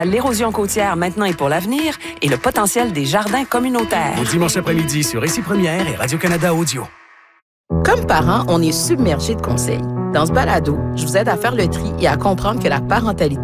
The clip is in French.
L'érosion côtière maintenant et pour l'avenir et le potentiel des jardins communautaires. Le dimanche après-midi sur Ici Première et Radio-Canada Audio. Comme parents, on est submergé de conseils. Dans ce balado, je vous aide à faire le tri et à comprendre que la parentalité